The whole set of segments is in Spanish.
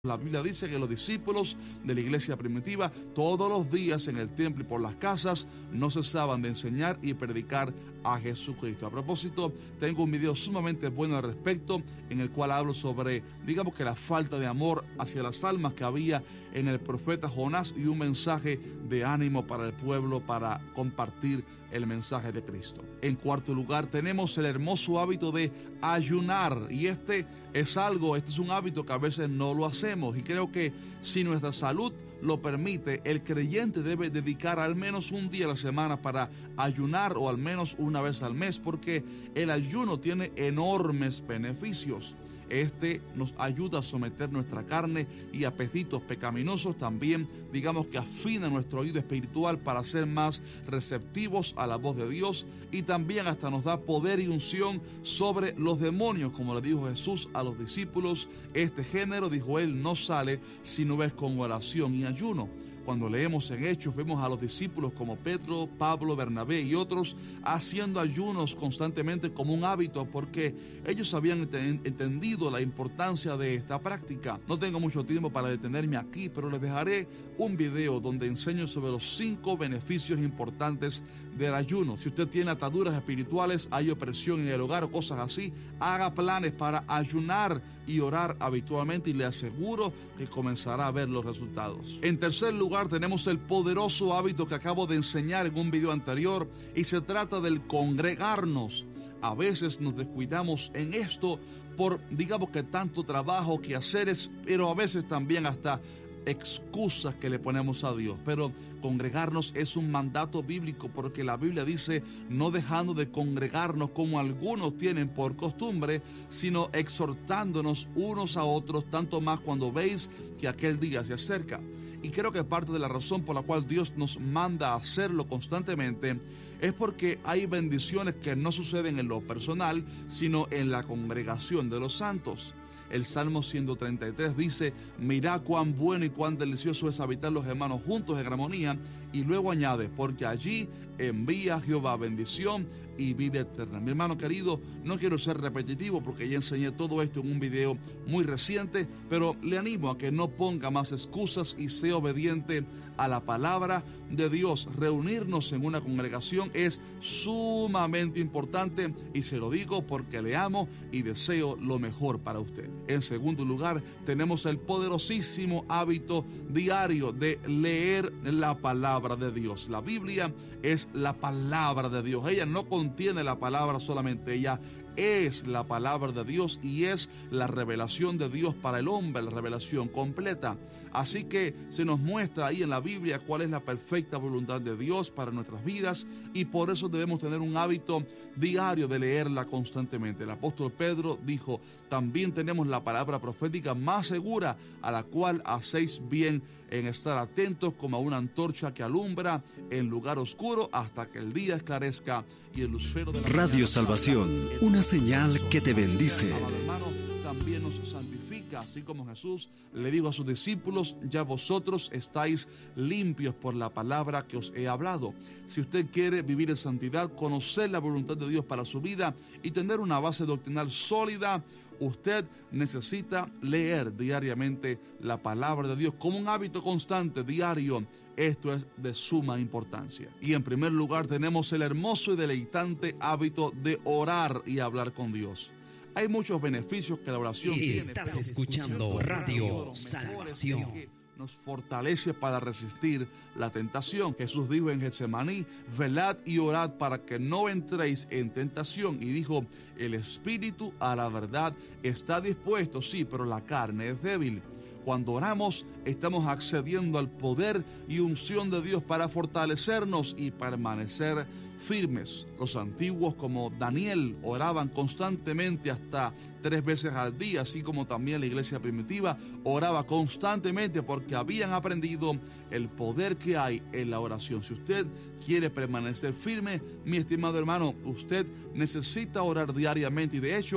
La Biblia dice que los discípulos de la iglesia primitiva todos los días en el templo y por las casas no cesaban de enseñar y predicar a Jesucristo. A propósito, tengo un video sumamente bueno al respecto en el cual hablo sobre, digamos que la falta de amor hacia las almas que había en el profeta Jonás y un mensaje de ánimo para el pueblo para compartir el mensaje de Cristo. En cuarto lugar, tenemos el hermoso hábito de ayunar, y este es un hábito que a veces no lo hacemos, y creo que si nuestra salud lo permite, el creyente debe dedicar al menos un día a la semana para ayunar, o al menos una vez al mes, porque el ayuno tiene enormes beneficios. Este nos ayuda a someter nuestra carne y apetitos pecaminosos. También, digamos que afina nuestro oído espiritual para ser más receptivos a la voz de Dios, y también hasta nos da poder y unción sobre los demonios, como le dijo Jesús a los discípulos. Este género, dijo él, no sale si no ves con oración y ayuno. Cuando leemos en Hechos, vemos a los discípulos como Pedro, Pablo, Bernabé y otros haciendo ayunos constantemente como un hábito, porque ellos habían entendido la importancia de esta práctica. No tengo mucho tiempo para detenerme aquí, pero les dejaré un video donde enseño sobre los 5 beneficios importantes del ayuno. Si usted tiene ataduras espirituales, hay opresión en el hogar o cosas así, haga planes para ayunar y orar habitualmente, y le aseguro que comenzará a ver los resultados. En tercer lugar, tenemos el poderoso hábito que acabo de enseñar en un video anterior, y se trata del congregarnos. A veces nos descuidamos en esto por, digamos que tanto trabajo, que haceres, pero a veces también hasta excusas que le ponemos a Dios. Pero congregarnos es un mandato bíblico, porque la Biblia dice: no dejando de congregarnos como algunos tienen por costumbre, sino exhortándonos unos a otros, tanto más cuando veis que aquel día se acerca. Y creo que parte de la razón por la cual Dios nos manda a hacerlo constantemente es porque hay bendiciones que no suceden en lo personal, sino en la congregación de los santos. El Salmo 133 dice: mirad cuán bueno y cuán delicioso es habitar los hermanos juntos en armonía. Y luego añade: porque allí envía Jehová bendición y vida eterna. Mi hermano querido, no quiero ser repetitivo porque ya enseñé todo esto en un video muy reciente, pero le animo a que no ponga más excusas y sea obediente a la palabra de Dios. Reunirnos en una congregación es sumamente importante, y se lo digo porque le amo y deseo lo mejor para usted. En segundo lugar, tenemos el poderosísimo hábito diario de leer la palabra de Dios. La Biblia es la palabra de Dios. Ella no contiene la palabra solamente, ella es la palabra de Dios y es la revelación de Dios para el hombre, la revelación completa. Así que se nos muestra ahí en la Biblia cuál es la perfecta voluntad de Dios para nuestras vidas, y por eso debemos tener un hábito diario de leerla constantemente. El apóstol Pedro dijo: también tenemos la palabra profética más segura, a la cual hacéis bien en estar atentos como a una antorcha que alumbra en lugar oscuro hasta que el día esclarezca y el lucero de la Radio Salvación, una señal que te bendice. También nos santifica, así como Jesús le dijo a sus discípulos: ya vosotros estáis limpios por la palabra que os he hablado. Si usted quiere vivir en santidad, conocer la voluntad de Dios para su vida y tener una base doctrinal sólida, usted necesita leer diariamente la palabra de Dios como un hábito constante, diario. Esto es de suma importancia. Y en primer lugar, tenemos el hermoso y deleitante hábito de orar y hablar con Dios. Hay muchos beneficios que la oración tiene. Estás escuchando Radio Salvación. Nos fortalece para resistir la tentación. Jesús dijo en Getsemaní: velad y orad para que no entréis en tentación. Y dijo: el espíritu a la verdad está dispuesto, sí, pero la carne es débil. Cuando oramos, estamos accediendo al poder y unción de Dios para fortalecernos y permanecer firmes. Los antiguos, como Daniel, oraban constantemente hasta 3 veces al día, así como también la iglesia primitiva oraba constantemente porque habían aprendido el poder que hay en la oración. Si usted quiere permanecer firme, mi estimado hermano, usted necesita orar diariamente, y de hecho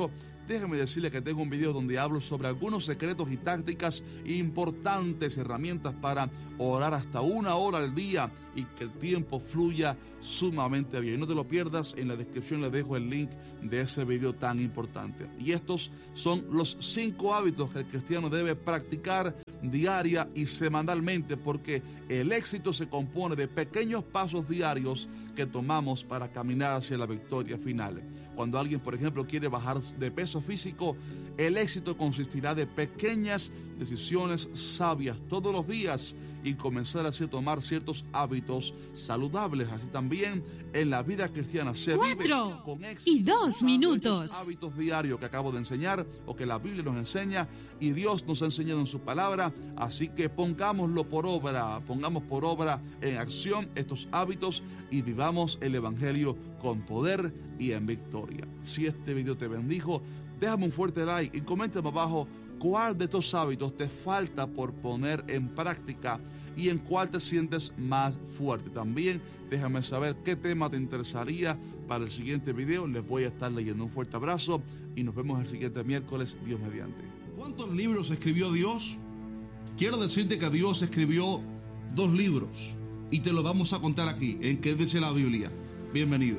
déjeme decirle que tengo un video donde hablo sobre algunos secretos y tácticas importantes, herramientas para orar hasta 1 hora al día y que el tiempo fluya sumamente bien. No te lo pierdas, en la descripción le dejo el link de ese video tan importante. Y estos son los 5 hábitos que el cristiano debe practicar diaria y semanalmente, porque el éxito se compone de pequeños pasos diarios que tomamos para caminar hacia la victoria final. Cuando alguien, por ejemplo, quiere bajar de peso físico, el éxito consistirá de pequeñas decisiones sabias todos los días y comenzar así a tomar ciertos hábitos saludables. Así también en la vida cristiana se vive con éxito. 4 minutos. Hábitos diarios que acabo de enseñar o que la Biblia nos enseña y Dios nos ha enseñado en su palabra. Así que pongámoslo por obra, pongamos por obra en acción estos hábitos y vivamos el Evangelio con poder y en victoria. Si este video te bendijo, déjame un fuerte like y coméntame abajo cuál de estos hábitos te falta por poner en práctica y en cuál te sientes más fuerte. También déjame saber qué tema te interesaría para el siguiente video. Les voy a estar leyendo. Un fuerte abrazo y nos vemos el siguiente miércoles, Dios mediante. ¿Cuántos libros escribió Dios? Quiero decirte que Dios escribió 2 libros y te lo vamos a contar aquí en ¿Qué dice la Biblia? Bienvenido.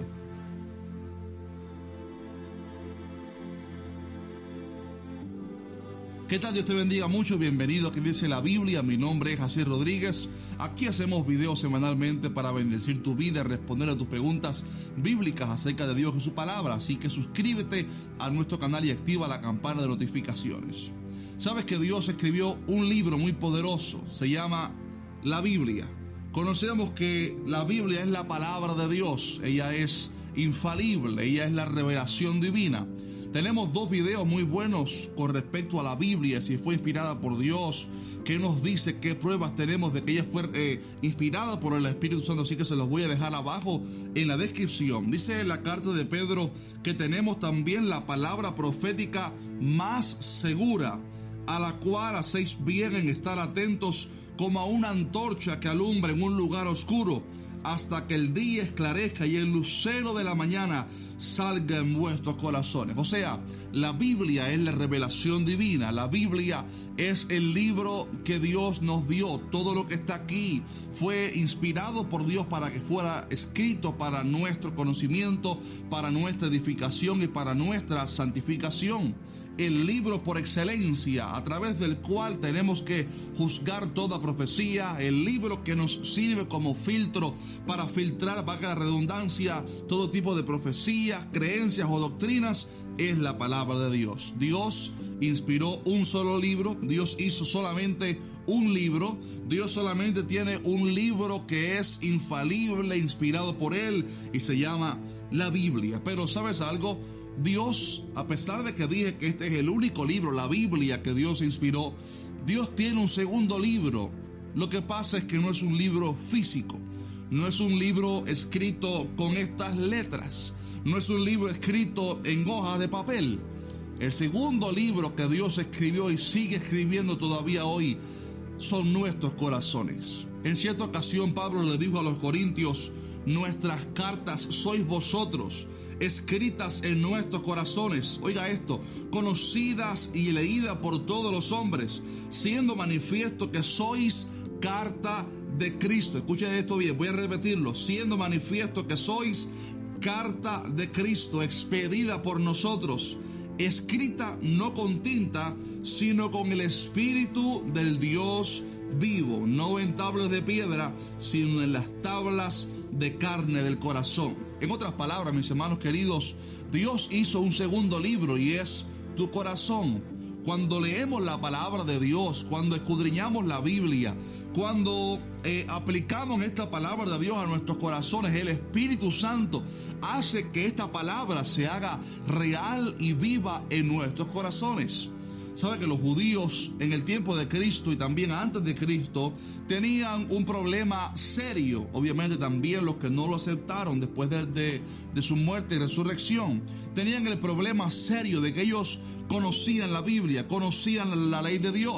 ¿Qué tal? Dios te bendiga mucho. Bienvenido a ¿Qué dice la Biblia? Mi nombre es Jaciel Rodríguez. Aquí hacemos videos semanalmente para bendecir tu vida y responder a tus preguntas bíblicas acerca de Dios y su palabra. Así que suscríbete a nuestro canal y activa la campana de notificaciones. Sabes que Dios escribió un libro muy poderoso. Se llama la Biblia. Conocemos que la Biblia es la palabra de Dios. Ella es infalible. Ella es la revelación divina. Tenemos 2 videos muy buenos con respecto a la Biblia, si fue inspirada por Dios, qué nos dice, qué pruebas tenemos de que ella fue inspirada por el Espíritu Santo, así que se los voy a dejar abajo en la descripción. Dice en la carta de Pedro que tenemos también la palabra profética más segura, a la cual hacéis bien en estar atentos como a una antorcha que alumbra en un lugar oscuro, hasta que el día esclarezca y el lucero de la mañana salga en vuestros corazones. O sea, la Biblia es la revelación divina. La Biblia es el libro que Dios nos dio. Todo lo que está aquí fue inspirado por Dios para que fuera escrito para nuestro conocimiento, para nuestra edificación y para nuestra santificación. El libro por excelencia, a través del cual tenemos que juzgar toda profecía, el libro que nos sirve como filtro para filtrar, valga la redundancia, todo tipo de profecías, creencias o doctrinas, es la palabra de Dios. Dios inspiró un solo libro, Dios hizo solamente un libro, Dios solamente tiene un libro que es infalible, inspirado por Él, y se llama la Biblia. Pero ¿sabes algo? Dios, a pesar de que dije que este es el único libro, la Biblia, que Dios inspiró, Dios tiene un segundo libro. Lo que pasa es que no es un libro físico, no es un libro escrito con estas letras, no es un libro escrito en hojas de papel. El segundo libro que Dios escribió y sigue escribiendo todavía hoy son nuestros corazones. En cierta ocasión Pablo le dijo a los corintios: nuestras cartas sois vosotros, escritas en nuestros corazones, oiga esto, conocidas y leídas por todos los hombres, siendo manifiesto que sois carta de Cristo. Escuchen esto bien, voy a repetirlo: siendo manifiesto que sois carta de Cristo, expedida por nosotros, escrita no con tinta, sino con el Espíritu del Dios vivo, no en tablas de piedra, sino en las tablas de carne del corazón. En otras palabras, mis hermanos queridos, Dios hizo un segundo libro y es tu corazón. Cuando leemos la palabra de Dios, cuando escudriñamos la Biblia, cuando aplicamos esta palabra de Dios a nuestros corazones, el Espíritu Santo hace que esta palabra se haga real y viva en nuestros corazones. Sabe que los judíos en el tiempo de Cristo y también antes de Cristo tenían un problema serio. Obviamente también los que no lo aceptaron después de su muerte y resurrección tenían el problema serio de que ellos conocían la Biblia, conocían la ley de Dios,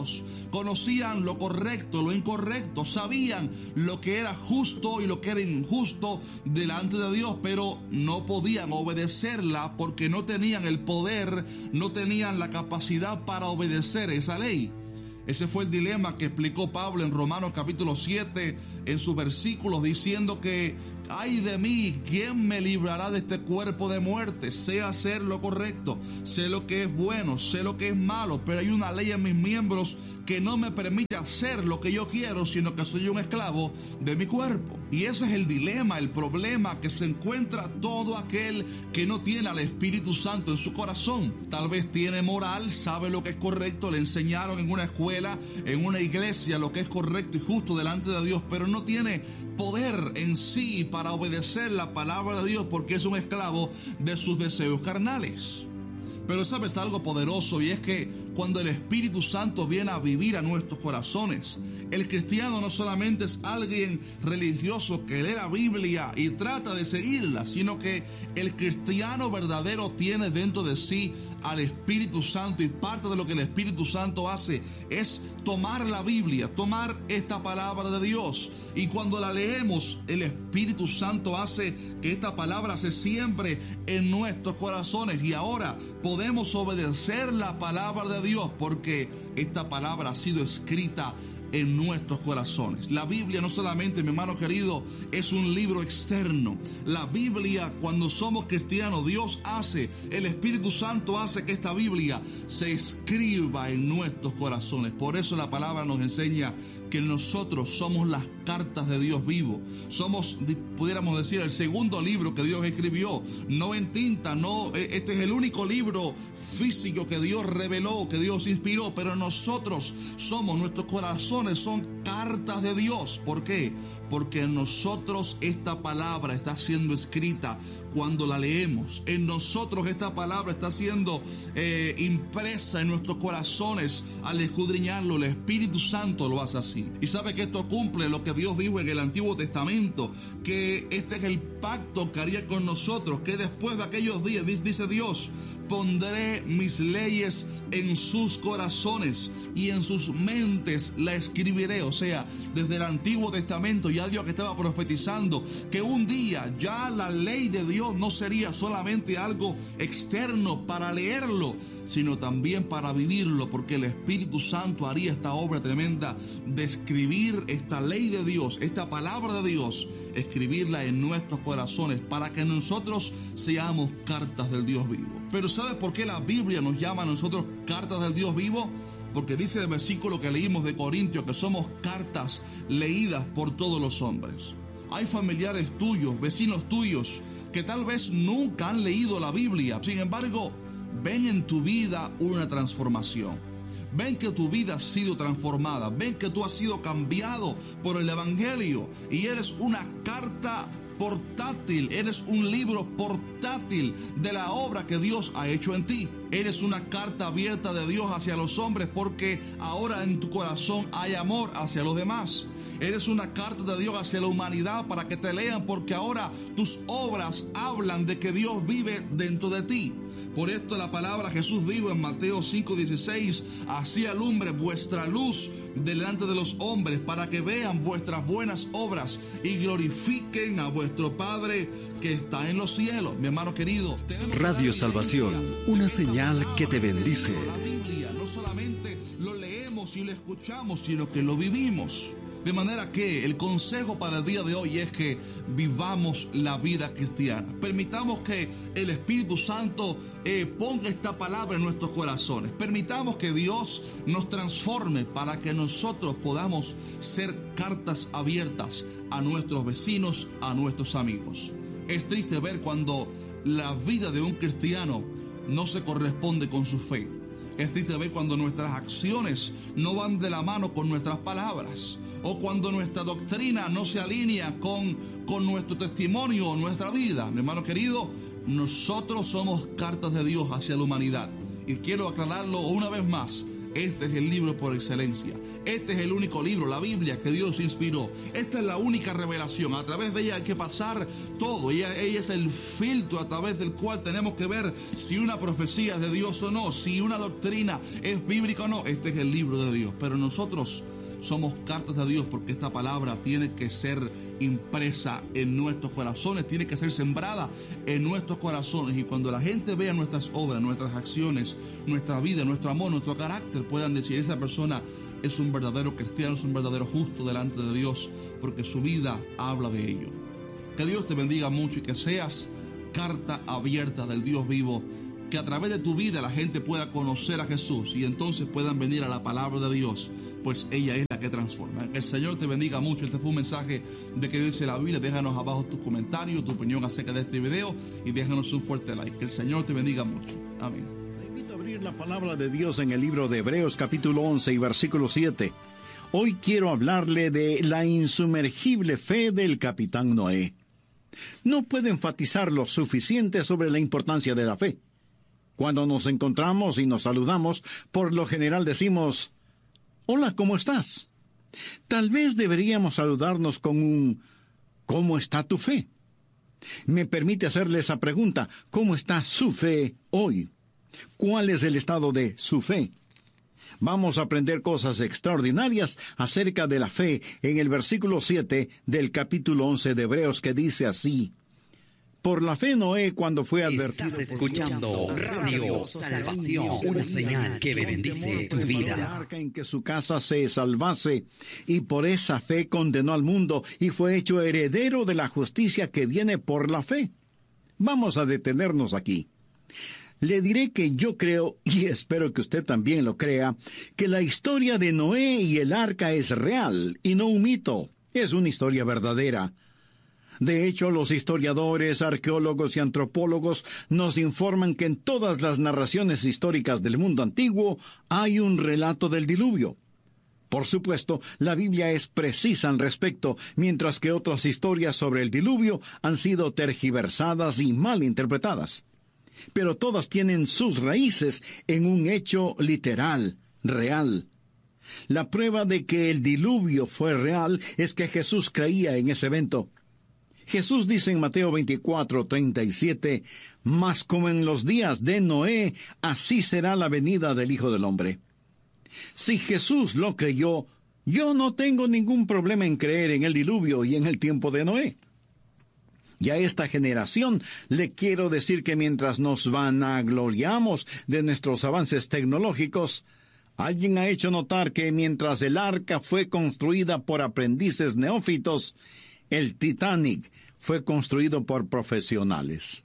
conocían lo correcto, lo incorrecto, sabían lo que era justo y lo que era injusto delante de Dios, pero no podían obedecerla porque no tenían el poder, no tenían la capacidad para obedecer esa ley. Ese fue el dilema que explicó Pablo en Romanos capítulo 7 en sus versículos, diciendo que ay de mí, ¿quién me librará de este cuerpo de muerte? Sé hacer lo correcto, sé lo que es bueno, sé lo que es malo, pero hay una ley en mis miembros que no me permite hacer lo que yo quiero, sino que soy un esclavo de mi cuerpo. Y ese es el dilema, el problema que se encuentra todo aquel que no tiene al Espíritu Santo en su corazón. Tal vez tiene moral, sabe lo que es correcto, le enseñaron en una escuela, en una iglesia, lo que es correcto y justo delante de Dios, pero no tiene poder en sí para obedecer la palabra de Dios porque es un esclavo de sus deseos carnales. Pero sabes algo poderoso, y es que cuando el Espíritu Santo viene a vivir a nuestros corazones, el cristiano no solamente es alguien religioso que lee la Biblia y trata de seguirla, sino que el cristiano verdadero tiene dentro de sí al Espíritu Santo, y parte de lo que el Espíritu Santo hace es tomar la Biblia, tomar esta palabra de Dios, y cuando la leemos, el Espíritu Santo hace que esta palabra se siembre en nuestros corazones, y ahora podemos obedecer la palabra de Dios porque esta palabra ha sido escrita en nuestros corazones. La Biblia no solamente, mi hermano querido, es un libro externo. La Biblia, cuando somos cristianos, Dios hace, el Espíritu Santo hace que esta Biblia se escriba en nuestros corazones. Por eso la palabra nos enseña que nosotros somos las cartas de Dios vivo. Somos, pudiéramos decir, el segundo libro que Dios escribió, no en tinta, no, este es el único libro físico que Dios reveló, que Dios inspiró, pero nosotros somos, nuestros corazones son cartas de Dios. ¿Por qué? Porque en nosotros esta palabra está siendo escrita cuando la leemos. En nosotros esta palabra está siendo impresa en nuestros corazones al escudriñarlo. El Espíritu Santo lo hace así. Y sabe que esto cumple lo que Dios dijo en el Antiguo Testamento, que este es el pacto que haría con nosotros, que después de aquellos días, dice Dios, pondré mis leyes en sus corazones y en sus mentes la escribiré. O sea, desde el Antiguo Testamento ya Dios que estaba profetizando que un día ya la ley de Dios no sería solamente algo externo para leerlo, sino también para vivirlo, porque el Espíritu Santo haría esta obra tremenda de escribir esta ley de Dios, esta palabra de Dios, escribirla en nuestros corazones para que nosotros seamos cartas del Dios vivo. Pero ¿sabes por qué la Biblia nos llama a nosotros cartas del Dios vivo? Porque dice el versículo que leímos de Corintios que somos cartas leídas por todos los hombres. Hay familiares tuyos, vecinos tuyos, que tal vez nunca han leído la Biblia. Sin embargo, ven en tu vida una transformación. Ven que tu vida ha sido transformada. Ven que tú has sido cambiado por el Evangelio y eres una carta portátil, eres un libro portátil de la obra que Dios ha hecho en ti. Eres una carta abierta de Dios hacia los hombres porque ahora en tu corazón hay amor hacia los demás. Eres una carta de Dios hacia la humanidad para que te lean porque ahora tus obras hablan de que Dios vive dentro de ti. Por esto la palabra Jesús dijo en Mateo 5:16, así alumbre vuestra luz delante de los hombres para que vean vuestras buenas obras y glorifiquen a vuestro Padre que está en los cielos. Mi hermano querido, Radio Salvación, una señal que te bendice. La Biblia no solamente lo leemos y lo escuchamos, sino que lo vivimos. De manera que el consejo para el día de hoy es que vivamos la vida cristiana. Permitamos que el Espíritu Santo ponga esta palabra en nuestros corazones. Permitamos que Dios nos transforme para que nosotros podamos ser cartas abiertas a nuestros vecinos, a nuestros amigos. Es triste ver cuando la vida de un cristiano no se corresponde con su fe. Es triste ver cuando nuestras acciones no van de la mano con nuestras palabras, o cuando nuestra doctrina no se alinea con nuestro testimonio o nuestra vida. Mi hermano querido, nosotros somos cartas de Dios hacia la humanidad. Y quiero aclararlo una vez más, Este es el libro por excelencia. Este es el único libro, la Biblia, que Dios inspiró. Esta es la única revelación. A través de ella hay que pasar todo. Ella es el filtro a través del cual tenemos que ver si una profecía es de Dios o no, si una doctrina es bíblica o no. Este es el libro de Dios. Pero nosotros somos cartas de Dios, porque esta palabra tiene que ser impresa en nuestros corazones, tiene que ser sembrada en nuestros corazones, y cuando la gente vea nuestras obras, nuestras acciones, nuestra vida, nuestro amor, nuestro carácter, puedan decir: esa persona es un verdadero cristiano, es un verdadero justo delante de Dios, porque su vida habla de ello. Que Dios te bendiga mucho y que seas carta abierta del Dios vivo, que a través de tu vida la gente pueda conocer a Jesús y entonces puedan venir a la palabra de Dios, pues ella es la que transforma. Que el Señor te bendiga mucho. Este fue un mensaje de Que Dice la Biblia. Déjanos abajo tus comentarios, tu opinión acerca de este video, y déjanos un fuerte like. Que el Señor te bendiga mucho. Amén. Le invito a abrir la palabra de Dios en el libro de Hebreos capítulo 11 y versículo 7. Hoy quiero hablarle de la insumergible fe del capitán Noé. No puedo enfatizar lo suficiente sobre la importancia de la fe. Cuando nos encontramos y nos saludamos, por lo general decimos: hola, ¿cómo estás? Tal vez deberíamos saludarnos con un ¿cómo está tu fe? Me permite hacerle esa pregunta: ¿cómo está su fe hoy? ¿Cuál es el estado de su fe? Vamos a aprender cosas extraordinarias acerca de la fe en el versículo 7 del capítulo 11 de Hebreos, que dice así: por la fe Noé, cuando fue advertido... Estás escuchando Radio Salvación, una señal que bendice tu vida. En que su casa se salvase, y por esa fe condenó al mundo, y fue hecho heredero de la justicia que viene por la fe. Vamos a detenernos aquí. Le diré que yo creo, y espero que usted también lo crea, que la historia de Noé y el arca es real, y no un mito. Es una historia verdadera. De hecho, los historiadores, arqueólogos y antropólogos nos informan que en todas las narraciones históricas del mundo antiguo hay un relato del diluvio. Por supuesto, la Biblia es precisa al respecto, mientras que otras historias sobre el diluvio han sido tergiversadas y mal interpretadas. Pero todas tienen sus raíces en un hecho literal, real. La prueba de que el diluvio fue real es que Jesús creía en ese evento. Jesús dice en Mateo 24:37, mas como en los días de Noé, así será la venida del Hijo del Hombre. Si Jesús lo creyó, yo no tengo ningún problema en creer en el diluvio y en el tiempo de Noé. Y a esta generación le quiero decir que mientras nos vanagloriamos de nuestros avances tecnológicos, alguien ha hecho notar que mientras el arca fue construida por aprendices neófitos, el Titanic fue construido por profesionales.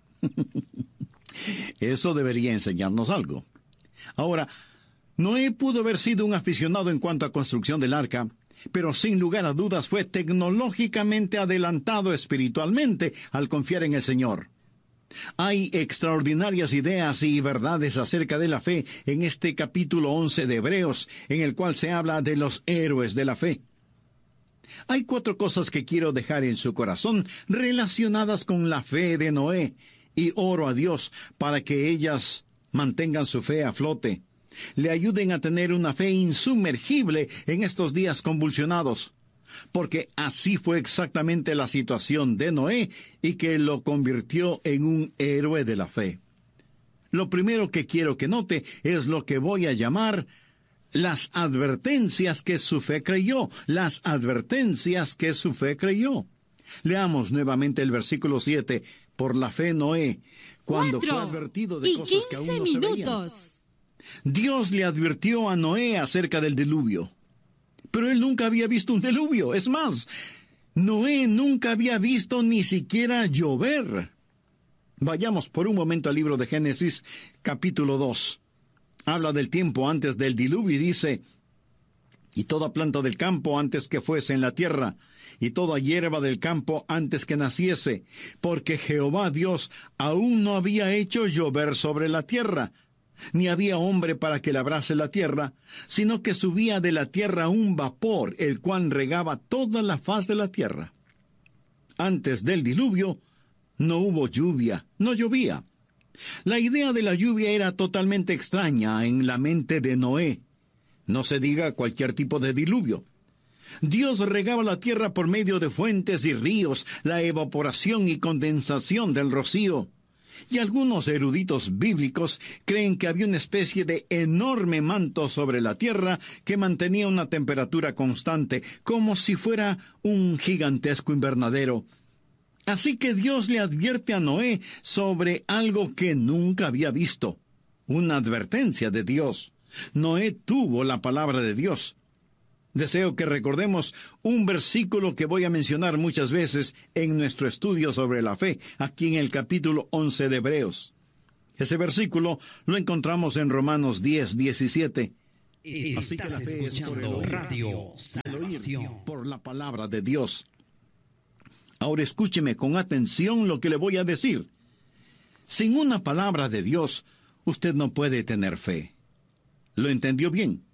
Eso debería enseñarnos algo. Ahora, Noé pudo haber sido un aficionado en cuanto a construcción del arca, pero sin lugar a dudas fue tecnológicamente adelantado espiritualmente al confiar en el Señor. Hay extraordinarias ideas y verdades acerca de la fe en este capítulo 11 de Hebreos, en el cual se habla de los héroes de la fe. Hay 4 cosas que quiero dejar en su corazón relacionadas con la fe de Noé, y oro a Dios para que ellas mantengan su fe a flote, le ayuden a tener una fe insumergible en estos días convulsionados, porque así fue exactamente la situación de Noé y que lo convirtió en un héroe de la fe. Lo primero que quiero que note es lo que voy a llamar las advertencias que su fe creyó. Las advertencias que su fe creyó. Leamos nuevamente el versículo 7. Por la fe Noé, cuando fue advertido de cosas que aún no se veían. Dios le advirtió a Noé acerca del diluvio. Pero él nunca había visto un diluvio. Es más, Noé nunca había visto ni siquiera llover. Vayamos por un momento al libro de Génesis, capítulo 2. Habla del tiempo antes del diluvio y dice: y toda planta del campo antes que fuese en la tierra, y toda hierba del campo antes que naciese, porque Jehová Dios aún no había hecho llover sobre la tierra, ni había hombre para que labrase la tierra, sino que subía de la tierra un vapor, el cual regaba toda la faz de la tierra. Antes del diluvio no hubo lluvia, no llovía. La idea de la lluvia era totalmente extraña en la mente de Noé. No se diga cualquier tipo de diluvio. Dios regaba la tierra por medio de fuentes y ríos, la evaporación y condensación del rocío. Y algunos eruditos bíblicos creen que había una especie de enorme manto sobre la tierra que mantenía una temperatura constante, como si fuera un gigantesco invernadero. Así que Dios le advierte a Noé sobre algo que nunca había visto. Una advertencia de Dios. Noé tuvo la palabra de Dios. Deseo que recordemos un versículo que voy a mencionar muchas veces en nuestro estudio sobre la fe, aquí en el capítulo 11 de Hebreos. Ese versículo lo encontramos en Romanos 10:17. Estás escuchando Radio Salvación por la palabra de Dios. Ahora escúcheme con atención lo que le voy a decir. Sin una palabra de Dios, usted no puede tener fe. ¿Lo entendió bien?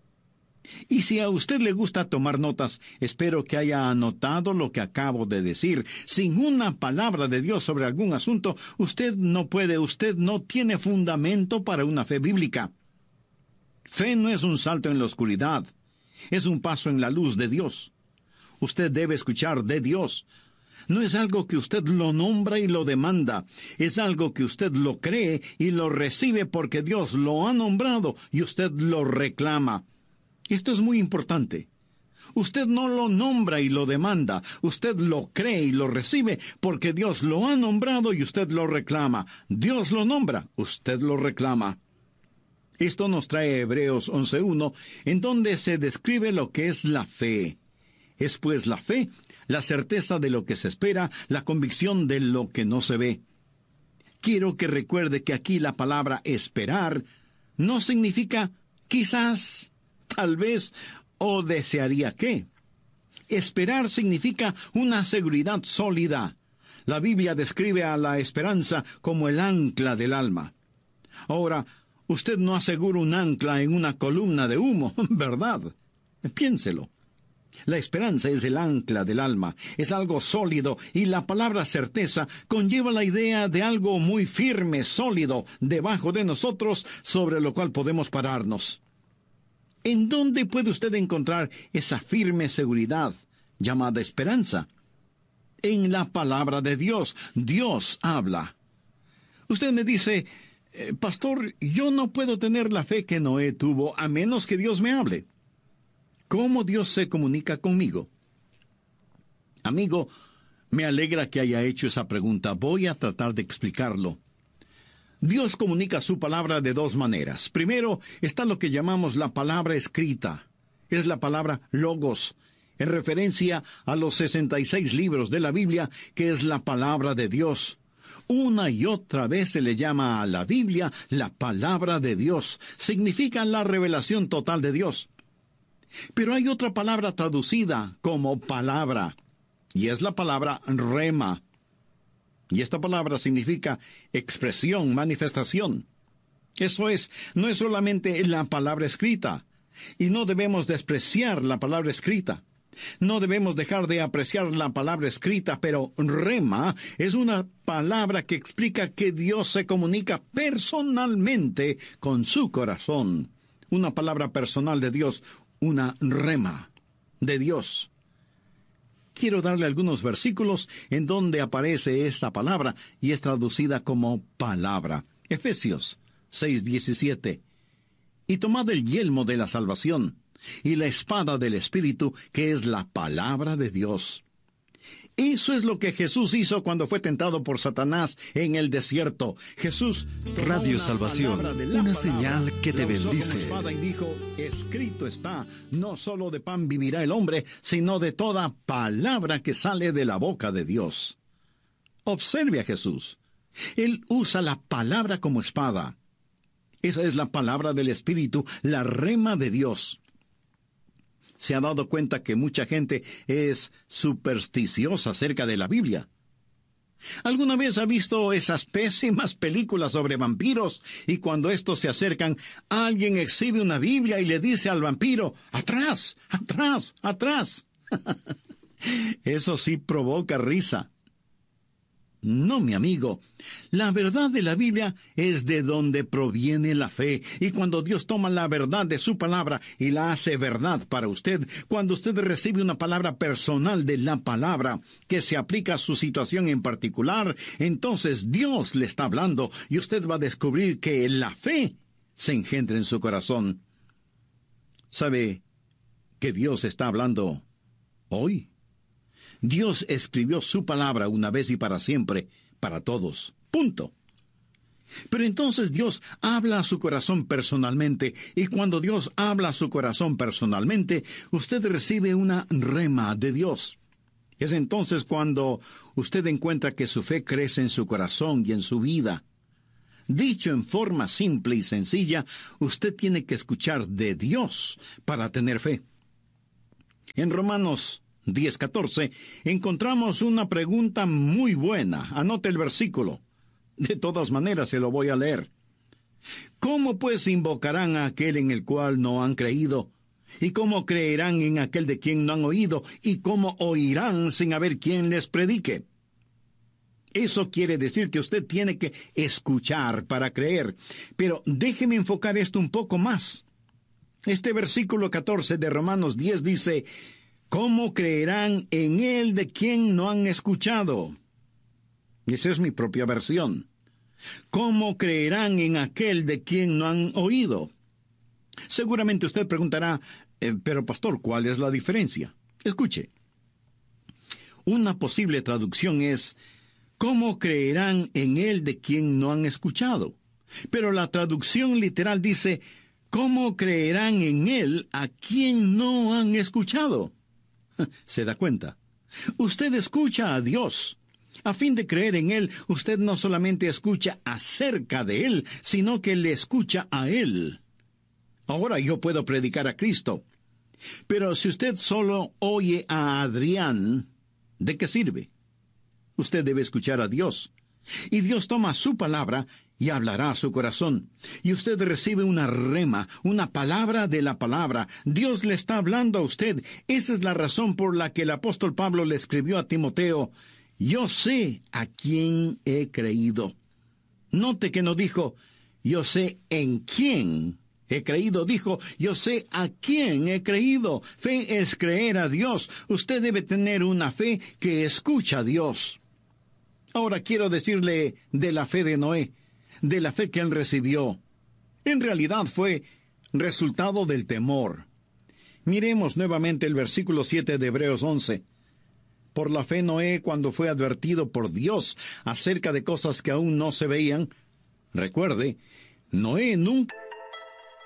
Y si a usted le gusta tomar notas, espero que haya anotado lo que acabo de decir. Sin una palabra de Dios sobre algún asunto, usted no tiene fundamento para una fe bíblica. Fe no es un salto en la oscuridad, es un paso en la luz de Dios. Usted debe escuchar de Dios. No es algo que usted lo nombra y lo demanda, es algo que usted lo cree y lo recibe porque Dios lo ha nombrado y usted lo reclama. Esto es muy importante. Usted no lo nombra y lo demanda, usted lo cree y lo recibe porque Dios lo ha nombrado y usted lo reclama. Dios lo nombra, usted lo reclama. Esto nos trae Hebreos 11:1, en donde se describe lo que es la fe. Es pues la fe, la certeza de lo que se espera, la convicción de lo que no se ve. Quiero que recuerde que aquí la palabra esperar no significa quizás, tal vez o desearía que. Esperar significa una seguridad sólida. La Biblia describe a la esperanza como el ancla del alma. Ahora, usted no asegura un ancla en una columna de humo, ¿verdad? Piénselo. La esperanza es el ancla del alma, es algo sólido, y la palabra certeza conlleva la idea de algo muy firme, sólido, debajo de nosotros, sobre lo cual podemos pararnos. ¿En dónde puede usted encontrar esa firme seguridad llamada esperanza? En la palabra de Dios. Dios habla. Usted me dice, pastor, yo no puedo tener la fe que Noé tuvo a menos que Dios me hable. ¿Cómo Dios se comunica conmigo? Amigo, me alegra que haya hecho esa pregunta. Voy a tratar de explicarlo. Dios comunica su palabra de dos maneras. Primero está lo que llamamos la palabra escrita. Es la palabra logos, en referencia a los 66 libros de la Biblia, que es la palabra de Dios. Una y otra vez se le llama a la Biblia la palabra de Dios. Significa la revelación total de Dios. Pero hay otra palabra traducida como palabra, y es la palabra rema. Y esta palabra significa expresión, manifestación. Eso es, no es solamente la palabra escrita, y no debemos despreciar la palabra escrita. No debemos dejar de apreciar la palabra escrita, pero rema es una palabra que explica que Dios se comunica personalmente con su corazón. Una palabra personal de Dios, una rema de Dios. Quiero darle algunos versículos en donde aparece esta palabra y es traducida como palabra. Efesios 6:17. Y tomad el yelmo de la salvación y la espada del Espíritu, que es la palabra de Dios. Eso es lo que Jesús hizo cuando fue tentado por Satanás en el desierto. Jesús tomó Radio Salvación, una señal que te bendice. Y dijo, escrito está, no solo de pan vivirá el hombre, sino de toda palabra que sale de la boca de Dios. Observe a Jesús. Él usa la palabra como espada. Esa es la palabra del Espíritu, la rema de Dios. ¿Se ha dado cuenta que mucha gente es supersticiosa acerca de la Biblia? ¿Alguna vez ha visto esas pésimas películas sobre vampiros y cuando estos se acercan, alguien exhibe una Biblia y le dice al vampiro, ¡atrás, atrás, atrás! Eso sí provoca risa. No, mi amigo. La verdad de la Biblia es de donde proviene la fe. Y cuando Dios toma la verdad de su palabra y la hace verdad para usted, cuando usted recibe una palabra personal de la palabra que se aplica a su situación en particular, entonces Dios le está hablando y usted va a descubrir que la fe se engendra en su corazón. ¿Sabe que Dios está hablando hoy? Dios escribió su palabra una vez y para siempre, para todos. Punto. Pero entonces Dios habla a su corazón personalmente, y cuando Dios habla a su corazón personalmente, usted recibe una rema de Dios. Es entonces cuando usted encuentra que su fe crece en su corazón y en su vida. Dicho en forma simple y sencilla, usted tiene que escuchar de Dios para tener fe. En Romanos 10:14, encontramos una pregunta muy buena. Anote el versículo. De todas maneras, se lo voy a leer. ¿Cómo pues invocarán a aquel en el cual no han creído? ¿Y cómo creerán en aquel de quien no han oído? ¿Y cómo oirán sin haber quien les predique? Eso quiere decir que usted tiene que escuchar para creer. Pero déjeme enfocar esto un poco más. Este versículo 14 de Romanos 10 dice: ¿cómo creerán en él de quien no han escuchado? Esa es mi propia versión. ¿Cómo creerán en aquel de quien no han oído? Seguramente usted preguntará, pero pastor, ¿cuál es la diferencia? Escuche. Una posible traducción es: ¿cómo creerán en él de quien no han escuchado? Pero la traducción literal dice: ¿cómo creerán en él a quien no han escuchado? ¿Se da cuenta? Usted escucha a Dios. A fin de creer en Él, usted no solamente escucha acerca de Él, sino que le escucha a Él. Ahora yo puedo predicar a Cristo. Pero si usted solo oye a Adrián, ¿de qué sirve? Usted debe escuchar a Dios. Y Dios toma su palabra y hablará a su corazón. Y usted recibe una rema, una palabra de la palabra. Dios le está hablando a usted. Esa es la razón por la que el apóstol Pablo le escribió a Timoteo: yo sé a quién he creído. Note que no dijo: yo sé en quién he creído. Dijo: yo sé a quién he creído. Fe es creer a Dios. Usted debe tener una fe que escucha a Dios. Ahora quiero decirle de la fe de Noé, de la fe que él recibió. En realidad fue resultado del temor. Miremos nuevamente el versículo 7 de Hebreos 11. Por la fe Noé, cuando fue advertido por Dios acerca de cosas que aún no se veían, recuerde, Noé nunca